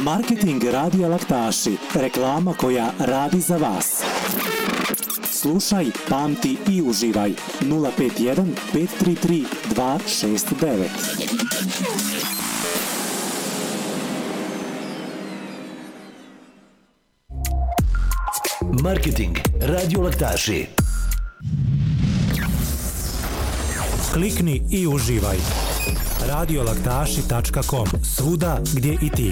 Marketing Radija Laktaši. Reklama koja radi za vas. Slušaj, pamti i uživaj. 051 533 269. Marketing Radio Laktaši. Klikni i uživaj. radiolaktaši.com, svuda gdje i ti.